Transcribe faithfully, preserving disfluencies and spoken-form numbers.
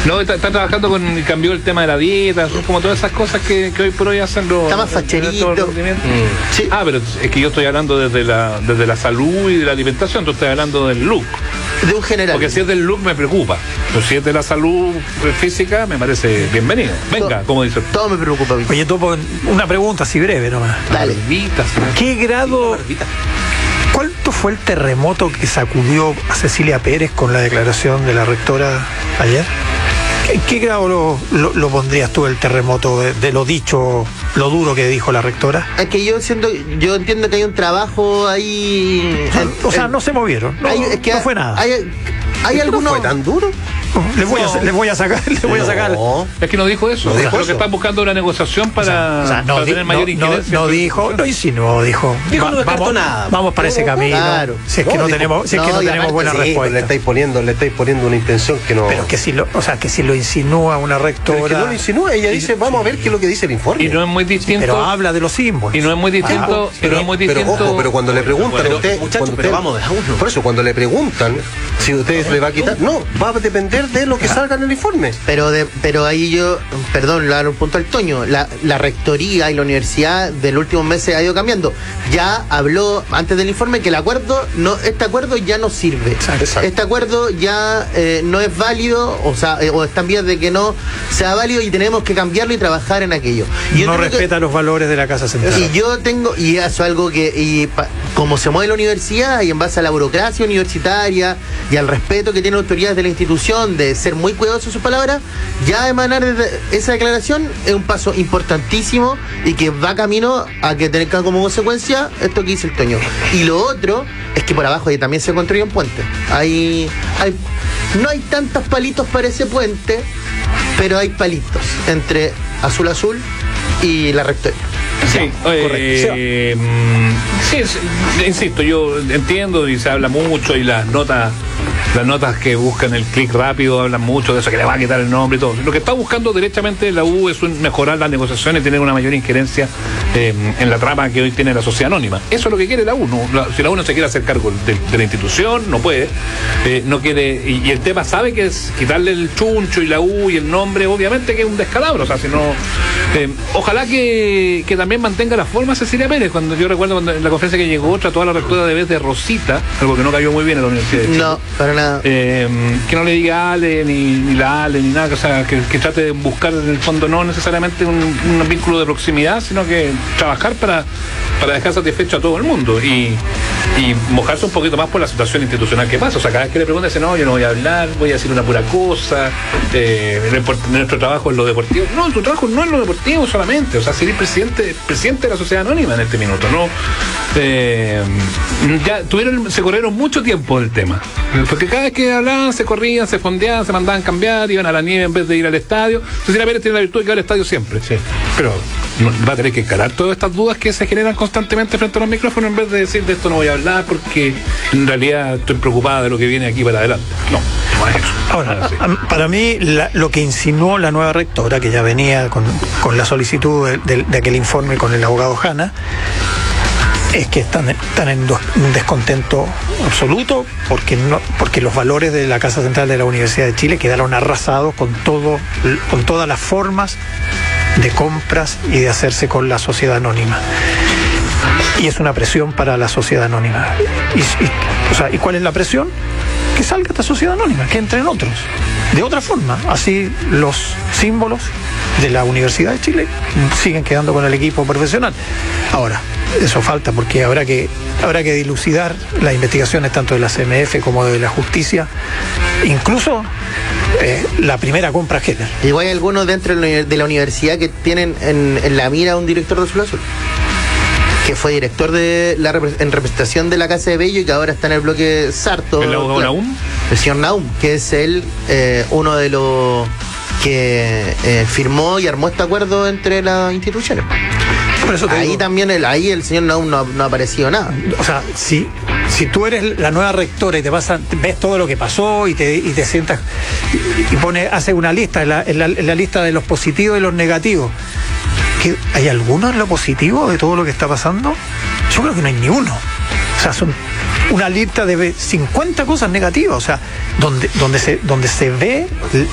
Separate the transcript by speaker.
Speaker 1: No, está, está trabajando con, cambió el tema de la dieta, son como todas esas cosas que, que hoy por hoy hacen los...
Speaker 2: Está más facherito.
Speaker 1: Mm. Sí. Ah, pero es que yo estoy hablando desde la, desde la salud y de la alimentación, tú estás hablando del look.
Speaker 2: De un general.
Speaker 1: Porque si es del look me preocupa, pero si es de la salud física me parece bienvenido. Venga,
Speaker 2: todo,
Speaker 1: como dice.
Speaker 2: Todo me preocupa.
Speaker 3: Oye, Topo, una pregunta así breve nomás.
Speaker 2: Dale.
Speaker 1: Barbita,
Speaker 3: ¿Qué grado... ¿Cuánto fue el terremoto que sacudió a Cecilia Pérez con la declaración de la rectora ayer? ¿En qué grado lo, lo, lo pondrías tú el terremoto de, de lo dicho, lo duro que dijo la rectora?
Speaker 2: Es que yo siento, yo entiendo que hay un trabajo ahí.
Speaker 3: O sea,
Speaker 2: en,
Speaker 3: o sea
Speaker 2: en,
Speaker 3: no se movieron, no,
Speaker 2: hay, es que
Speaker 3: no fue nada.
Speaker 2: Hay, hay algunos.
Speaker 4: ¿Fue tan duro?
Speaker 3: Les voy, no. a, les voy a sacar, les voy a sacar.
Speaker 1: No. Es que no dijo eso.
Speaker 4: No dijo
Speaker 1: Creo
Speaker 4: eso.
Speaker 1: que están buscando una negociación para,
Speaker 3: o sea, no,
Speaker 1: para
Speaker 3: di,
Speaker 1: tener mayor
Speaker 3: no,
Speaker 1: injerencia.
Speaker 3: No, no dijo, no insinuó, dijo.
Speaker 4: Dijo no descartó
Speaker 3: vamos,
Speaker 4: nada.
Speaker 3: Vamos para ese camino.
Speaker 2: Claro.
Speaker 3: Si es que no, no dijo, tenemos, si es que no, no tenemos buena
Speaker 4: sí,
Speaker 3: respuesta.
Speaker 4: Le estáis poniendo, le estáis poniendo una intención que no.
Speaker 3: Pero que si lo, o sea, que si lo insinúa una rectora.
Speaker 4: Pero es que no lo insinúa, ella dice, vamos a ver qué es lo que dice el informe.
Speaker 1: Y no es muy distinto.
Speaker 3: Pero habla de los símbolos.
Speaker 1: Y no es muy distinto,
Speaker 4: ah,
Speaker 1: pero es muy distinto.
Speaker 4: Pero ojo, pero cuando le preguntan
Speaker 1: pero,
Speaker 4: a usted,
Speaker 5: muchachos,
Speaker 4: cuando
Speaker 5: pero
Speaker 4: usted,
Speaker 5: vamos de a uno.
Speaker 4: Por eso, cuando le preguntan si usted le va a quitar, no, va a depender de lo que salga en el informe.
Speaker 2: Pero de, pero ahí yo, perdón, le dar un punto al Toño, la, la rectoría y la universidad del último mes ha ido cambiando. Ya habló antes del informe que el acuerdo, no, este acuerdo ya no sirve.
Speaker 4: Exacto.
Speaker 2: Este acuerdo ya eh, no es válido, o sea, eh, o está en vías de que no sea válido y tenemos que cambiarlo y trabajar en aquello. Y
Speaker 3: no respeta que, los valores de la Casa Central.
Speaker 2: Y yo tengo, y eso es algo que, y pa, como se mueve la universidad y en base a la burocracia universitaria y al respeto que tienen autoridades de la institución de ser muy cuidadosos en sus palabras, ya emanar desde esa declaración es un paso importantísimo y que va camino a que tenga como consecuencia esto que dice el Toño. Y lo otro es que por abajo también se construye un puente. Hay, hay, no hay tantos palitos para ese puente, pero hay palitos entre Azul Azul y la rectoría.
Speaker 1: Sí, eh, sí, sí, insisto, yo entiendo y se habla mucho y las notas las notas que buscan el clic rápido hablan mucho de eso, que le va a quitar el nombre y todo. Lo que está buscando derechamente la U es un, mejorar las negociaciones y tener una mayor injerencia eh, en la trama que hoy tiene la sociedad anónima. Eso es lo que quiere la U. No, la, si la U no se quiere hacer cargo de, de la institución, no puede. Eh, no quiere y, y el tema sabe que es quitarle el chuncho y la U y el nombre, obviamente que es un descalabro. O sea, si no... Eh, ojalá que, que también mantenga la forma Cecilia Pérez. Cuando yo recuerdo cuando en la conferencia que llegó trató a la rectora de vez de Rosita, algo que no cayó muy bien en la Universidad de Chile.
Speaker 2: No, para nada.
Speaker 1: Eh, que no le diga Ale, ni, ni la Ale, ni nada, o sea, que, que trate de buscar en el fondo no necesariamente un, un vínculo de proximidad, sino que trabajar para, para dejar satisfecho a todo el mundo y, y mojarse un poquito más por la situación institucional que pasa. O sea, cada vez que le preguntan, dice, no, yo no voy a hablar, voy a decir una pura cosa, eh, nuestro trabajo es lo deportivo. No, tu trabajo no es lo deportivo solamente, o sea, ser presidente, presidente de la sociedad anónima en este minuto, ¿no? Eh, ya tuvieron, se corrieron mucho tiempo del tema, porque cada vez que hablaban se corrían, se fondeaban, se mandaban cambiar, iban a la nieve en vez de ir al estadio. Cecilia Pérez tiene la virtud de que va al estadio siempre, sí. Pero no, va a tener que encarar todas estas dudas que se generan constantemente frente a los micrófonos en vez de decir de esto no voy a hablar porque en realidad estoy preocupada de lo que viene aquí para adelante. No, no es eso.
Speaker 3: Ahora, a, para mí la, lo que insinuó la nueva rectora, que ya venía con, con la solicitud de, de, de aquel informe con el abogado Hanna, es que están, están en un descontento absoluto porque no, porque los valores de la Casa Central de la Universidad de Chile quedaron arrasados con todo, con todas las formas de compras y de hacerse con la sociedad anónima. Y es una presión para la sociedad anónima. Y, y, o sea, ¿y cuál es la presión? Que salga esta sociedad anónima, que entren otros. De otra forma, así los símbolos de la Universidad de Chile siguen quedando con el equipo profesional. Ahora, eso falta porque habrá que habrá que dilucidar las investigaciones tanto de la C M F como de la justicia, incluso eh, la primera compra Heller.
Speaker 2: Igual hay algunos dentro de la universidad que tienen en, en la mira a un director de Azul Azul, que fue director de la en representación de la Casa de Bello y que ahora está en el bloque Sarto.
Speaker 1: ¿El abogado
Speaker 2: claro,
Speaker 1: Naum?
Speaker 2: El señor Naum, que es él, eh, uno de los que eh, firmó y armó este acuerdo entre las instituciones.
Speaker 3: Por eso te
Speaker 2: ahí
Speaker 3: digo,
Speaker 2: también el, ahí el señor Naum no, no ha aparecido nada.
Speaker 3: O sea, si, si tú eres la nueva rectora y te vas a, ves todo lo que pasó y te, y te sientas y, y pone, hace una lista en la, en, la, en la lista de los positivos y los negativos. ¿Hay alguno en lo positivo de todo lo que está pasando? Yo creo que no hay ni uno. O sea, son una lista de cincuenta cosas negativas, o sea, donde, donde, se, donde se ve